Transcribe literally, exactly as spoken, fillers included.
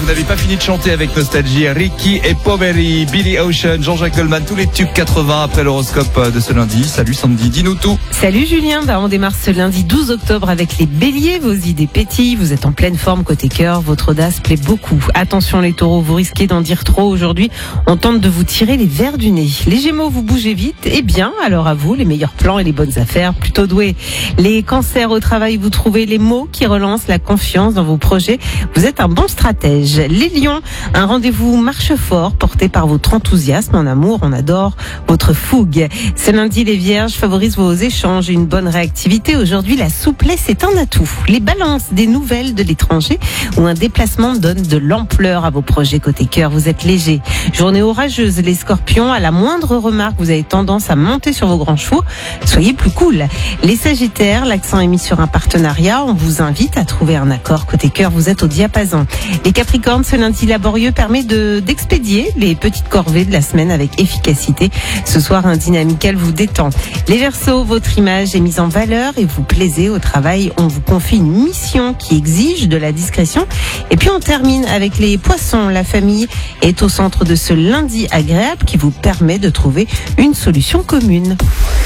n'avez pas fini de chanter avec nostalgie. Ricky et Poveri, Billy Ocean, Jean-Jacques Goldman, tous les tubes quatre-vingts après l'horoscope de ce lundi. Salut Sandy, dis-nous tout. Salut Julien, bah on démarre ce lundi douze octobre avec les béliers. Vos idées pétillent, vous êtes en pleine forme côté cœur, votre audace plaît beaucoup. Attention les taureaux, vous risquez d'en dire trop aujourd'hui. On tente de vous tirer les vers du nez. Les gémeaux, vous bougez vite et bien, alors à vous les meilleurs plans et les bonnes affaires, plutôt doués. Les cancers, au travail, vous trouvez les mots qui relancent la confiance dans vos projets. Vous êtes un bon stratège. Les lions, un rendez-vous marche fort porté par votre enthousiasme en amour. On adore votre fougue. Ce lundi, les vierges favorisent vos échanges et une bonne réactivité. Aujourd'hui, la souplesse est un atout. Les balances, des nouvelles de l'étranger ou un déplacement donne de l'ampleur à vos projets côté cœur. Vous êtes léger. Journée orageuse, les scorpions, à la moindre remarque, vous avez tendance à monter sur vos grands chevaux. Soyez plus cool. Les sagittaires, l'accent est mis sur un partenariat. On vous invite à trouver un accord côté cœur. Vous êtes au diapason. Les capricornes, ce lundi laborieux permet de, d'expédier les petites corvées de la semaine avec efficacité. Ce soir, un dynamical vous détend. Les verseaux, votre image est mise en valeur et vous plaisez au travail. On vous confie une mission qui exige de la discrétion. Et puis on termine avec les poissons. La famille est au centre de ce lundi agréable qui vous permet de trouver une solution commune.